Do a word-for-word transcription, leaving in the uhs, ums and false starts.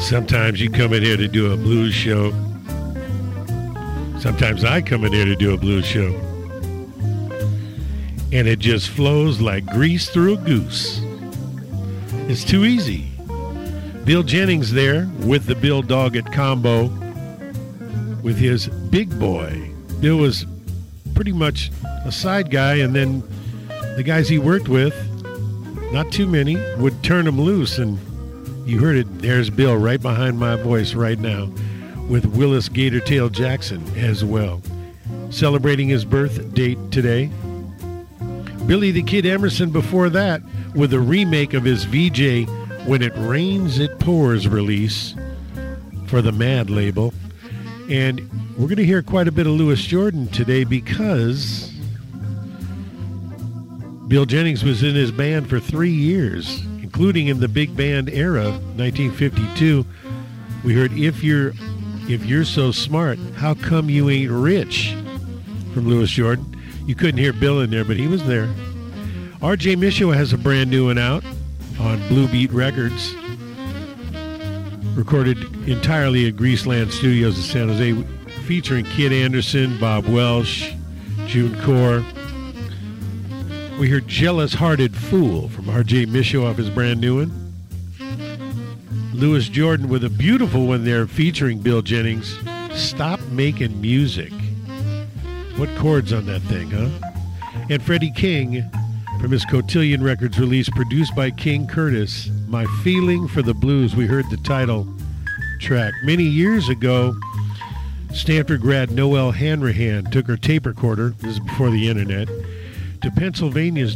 Sometimes you come in here to do a blues show. Sometimes I come in here to do a blues show. And it just flows like grease through a goose. It's too easy. Bill Jennings there with the Bill Doggett combo with his big boy. Bill was pretty much a side guy, and then the guys he worked with, not too many, would turn him loose, and you heard it. There's Bill right behind my voice right now with Willis Gatortail Jackson as well. Celebrating his birth date today. Billy the Kid Emerson before that with a remake of his V J When It Rains, It Pours release for the Mad label. And we're going to hear quite a bit of Louis Jordan today because Bill Jennings was in his band for three years, including in the big band era, nineteen fifty-two. We heard If You're If You're So Smart, How Come You Ain't Rich from Louis Jordan. You couldn't hear Bill in there, but he was there. R J Michaud has a brand new one out on Blue Beat Records. Recorded entirely at Greaseland Studios in San Jose, featuring Kid Anderson, Bob Welsh, June Core. We heard Jealous Hearted Fool from R J Michaud off his brand new one. Louis Jordan with a beautiful one there featuring Bill Jennings, Stop Making Music. What chords on that thing, huh? And Freddie King from his Cotillion Records release, produced by King Curtis, My Feeling for the Blues. We heard the title track. Many years ago, Stanford grad Noelle Hanrahan took her tape recorder, this is before the internet, to Pennsylvania's